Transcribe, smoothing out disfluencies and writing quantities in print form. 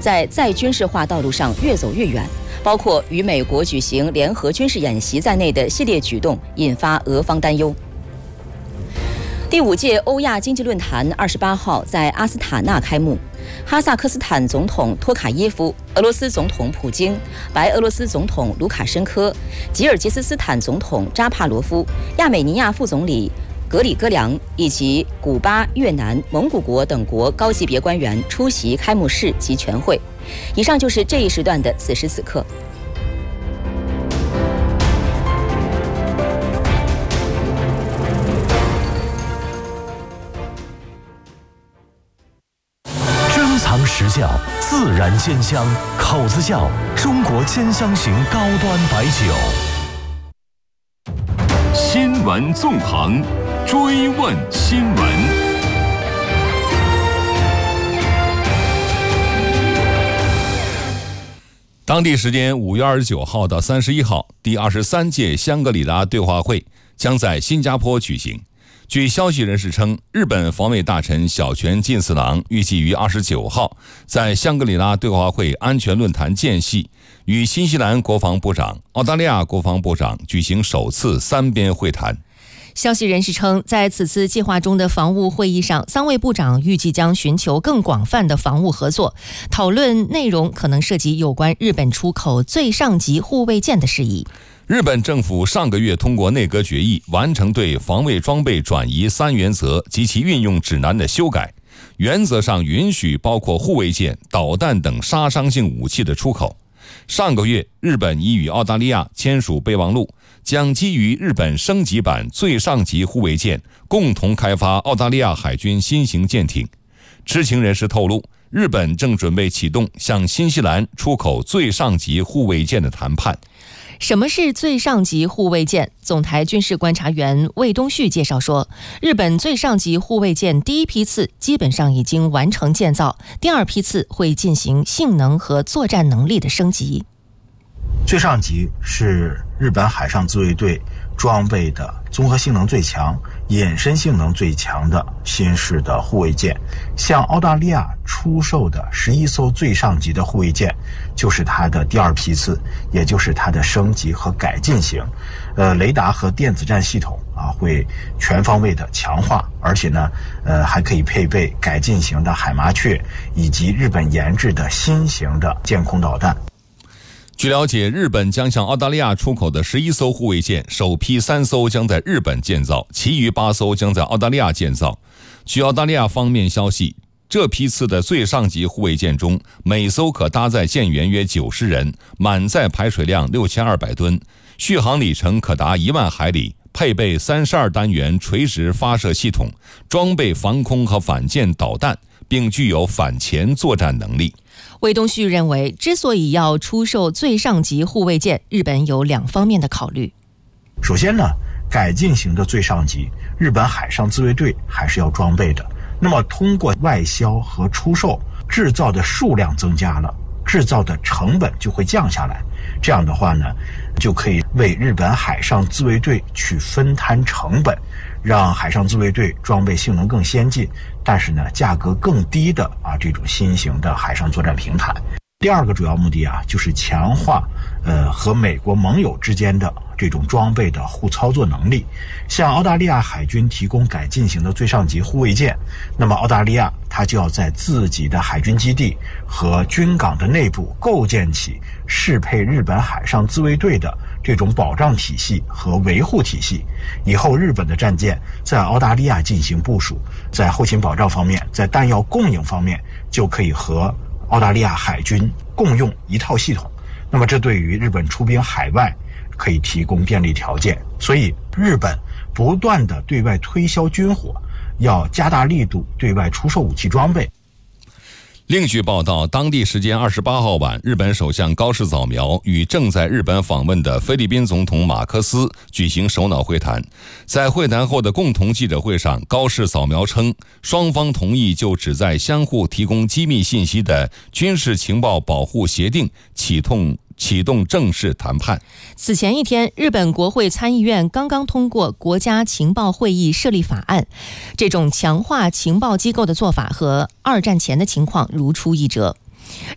在再军事化道路上越走越远，包括与美国举行联合军事演习在内的系列举动引发俄方担忧。第5届欧亚经济论坛28号在阿斯塔纳开幕，哈萨克斯坦总统托卡耶夫、俄罗斯总统普京、白俄罗斯总统卢卡申科、吉尔吉斯斯坦总统扎帕罗夫、亚美尼亚副总理格里戈良以及古巴、越南、蒙古国等国高级别官员出席开幕式及全会。以上就是这一时段的此时此刻。 实窖自然鲜香，口子窖中国鲜香型高端白酒。 新闻纵横，追问新闻。当地时间5月29号到31号，第23届香格里拉对话会将在新加坡举行。据消息人士称，日本防卫大臣小泉进次郎预计于29号在香格里拉对话会安全论坛间隙，与新西兰国防部长、澳大利亚国防部长举行首次3边会谈。 消息人士称，在此次计划中的防务会议上，3位部长预计将寻求更广泛的防务合作，讨论内容可能涉及有关日本出口最上级护卫舰的事宜。 日本政府上个月通过内阁决议，完成对防卫装备转移3原则及其运用指南的修改，原则上允许包括护卫舰、导弹等杀伤性武器的出口。上个月，日本已与澳大利亚签署备忘录，将基于日本升级版最上级护卫舰，共同开发澳大利亚海军新型舰艇。知情人士透露，日本正准备启动向新西兰出口最上级护卫舰的谈判。 什么是最上级护卫舰？总台军事观察员魏东旭介绍说，日本最上级护卫舰第一批次基本上已经完成建造，第2批次会进行性能和作战能力的升级。 最上级是日本海上自卫队装备的综合性能最强、隐身性能最强的新式的护卫舰。向澳大利亚出售的11艘最上级的护卫舰，就是它的第2批次，也就是它的升级和改进型。雷达和电子战系统会全方位的强化，而且呢，还可以配备改进型的海麻雀以及日本研制的新型的舰空导弹。 据了解，日本将向澳大利亚出口的11艘护卫舰，首批3艘将在日本建造，其余8艘将在澳大利亚建造。据澳大利亚方面消息，这批次的最上级护卫舰中，每艘可搭载舰员约90人，满载排水量6200吨，续航里程可达1万海里，配备32单元垂直发射系统，装备防空和反舰导弹，并具有反潜作战能力。 魏东旭认为，之所以要出售最上级护卫舰，日本有2方面的考虑。 首先呢，改进型的最上级，日本海上自卫队还是要装备的。那么通过外销和出售，制造的数量增加了，制造的成本就会降下来。这样的话呢，就可以为日本海上自卫队去分摊成本，让海上自卫队装备性能更先进，但是呢价格更低的这种新型的海上作战平台。第2个主要目的就是强化和美国盟友之间的这种装备的互操作能力。向澳大利亚海军提供改进型的最上级护卫舰，那么澳大利亚它就要在自己的海军基地和军港的内部构建起适配日本海上自卫队的这种保障体系和维护体系。以后日本的战舰在澳大利亚进行部署，在后勤保障方面，在弹药供应方面，就可以和澳大利亚海军共用一套系统。那么这对于日本出兵海外可以提供便利条件。所以日本不断的对外推销军火，要加大力度对外出售武器装备。 另据报道，当地时间28号晚，日本首相高市早苗与正在日本访问的菲律宾总统马克思举行首脑会谈。在会谈后的共同记者会上，高市早苗称，双方同意就旨在相互提供机密信息的军事情报保护协定启动正式谈判。 此前一天，日本国会参议院刚刚通过国家情报会议设立法案，这种强化情报机构的做法和2战前的情况如出一辙。